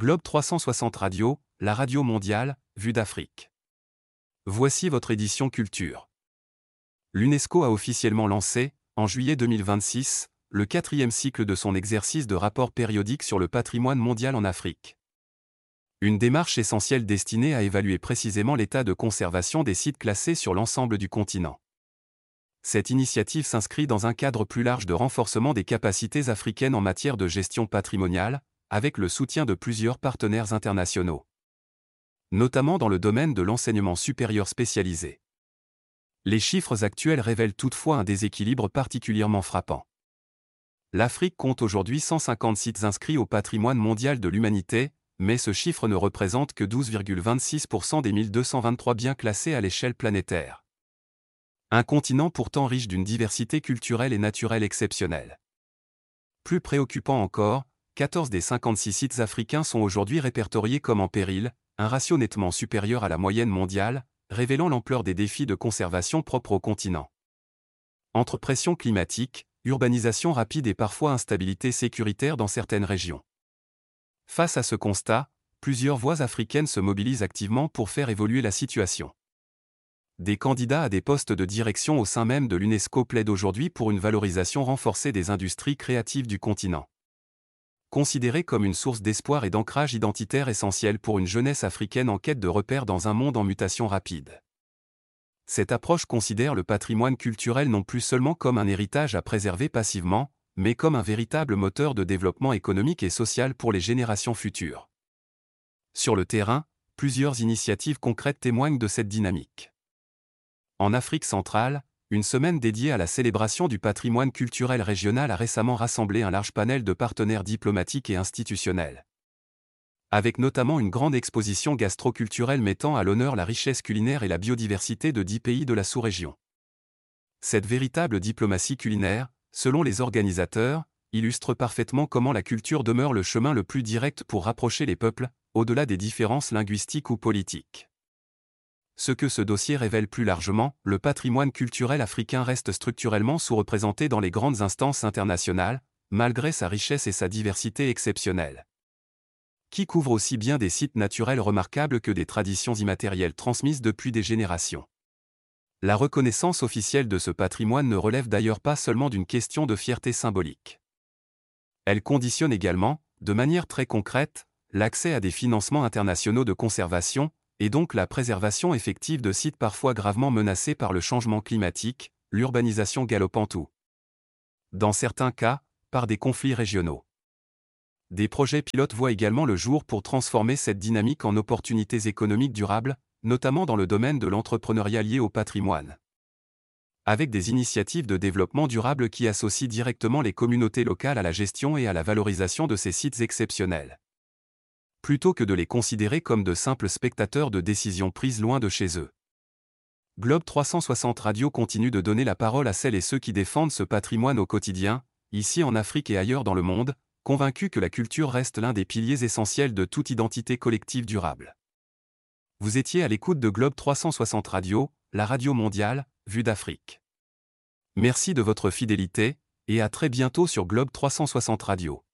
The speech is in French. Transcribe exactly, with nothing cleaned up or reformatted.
Globe trois cent soixante Radio, la radio mondiale, vue d'Afrique. Voici votre édition culture. L'UNESCO a officiellement lancé, en juillet deux mille vingt-six, le quatrième cycle de son exercice de rapport périodique sur le patrimoine mondial en Afrique. Une démarche essentielle destinée à évaluer précisément l'état de conservation des sites classés sur l'ensemble du continent. Cette initiative s'inscrit dans un cadre plus large de renforcement des capacités africaines en matière de gestion patrimoniale, avec le soutien de plusieurs partenaires internationaux, notamment dans le domaine de l'enseignement supérieur spécialisé. Les chiffres actuels révèlent toutefois un déséquilibre particulièrement frappant. L'Afrique compte aujourd'hui cent cinquante sites inscrits au patrimoine mondial de l'humanité, mais ce chiffre ne représente que douze virgule vingt-six pour cent des mille deux cent vingt-trois biens classés à l'échelle planétaire. Un continent pourtant riche d'une diversité culturelle et naturelle exceptionnelle. Plus préoccupant encore, quatorze des cinquante-six sites africains sont aujourd'hui répertoriés comme en péril, un ratio nettement supérieur à la moyenne mondiale, révélant l'ampleur des défis de conservation propres au continent. Entre pression climatique, urbanisation rapide et parfois instabilité sécuritaire dans certaines régions. Face à ce constat, plusieurs voix africaines se mobilisent activement pour faire évoluer la situation. Des candidats à des postes de direction au sein même de l'UNESCO plaident aujourd'hui pour une valorisation renforcée des industries créatives du continent. Considérée comme une source d'espoir et d'ancrage identitaire essentielle pour une jeunesse africaine en quête de repères dans un monde en mutation rapide. Cette approche considère le patrimoine culturel non plus seulement comme un héritage à préserver passivement, mais comme un véritable moteur de développement économique et social pour les générations futures. Sur le terrain, plusieurs initiatives concrètes témoignent de cette dynamique. En Afrique centrale, une semaine dédiée à la célébration du patrimoine culturel régional a récemment rassemblé un large panel de partenaires diplomatiques et institutionnels. Avec notamment une grande exposition gastro-culturelle mettant à l'honneur la richesse culinaire et la biodiversité de dix pays de la sous-région. Cette véritable diplomatie culinaire, selon les organisateurs, illustre parfaitement comment la culture demeure le chemin le plus direct pour rapprocher les peuples, au-delà des différences linguistiques ou politiques. Ce que ce dossier révèle plus largement, le patrimoine culturel africain reste structurellement sous-représenté dans les grandes instances internationales, malgré sa richesse et sa diversité exceptionnelles. Qui couvre aussi bien des sites naturels remarquables que des traditions immatérielles transmises depuis des générations. La reconnaissance officielle de ce patrimoine ne relève d'ailleurs pas seulement d'une question de fierté symbolique. Elle conditionne également, de manière très concrète, l'accès à des financements internationaux de conservation, et donc la préservation effective de sites parfois gravement menacés par le changement climatique, l'urbanisation galopante ou, dans certains cas, par des conflits régionaux. Des projets pilotes voient également le jour pour transformer cette dynamique en opportunités économiques durables, notamment dans le domaine de l'entrepreneuriat lié au patrimoine. Avec des initiatives de développement durable qui associent directement les communautés locales à la gestion et à la valorisation de ces sites exceptionnels. Plutôt que de les considérer comme de simples spectateurs de décisions prises loin de chez eux. Globe trois cent soixante Radio continue de donner la parole à celles et ceux qui défendent ce patrimoine au quotidien, ici en Afrique et ailleurs dans le monde, convaincus que la culture reste l'un des piliers essentiels de toute identité collective durable. Vous étiez à l'écoute de Globe trois cent soixante Radio, la radio mondiale, vue d'Afrique. Merci de votre fidélité, et à très bientôt sur Globe trois cent soixante Radio.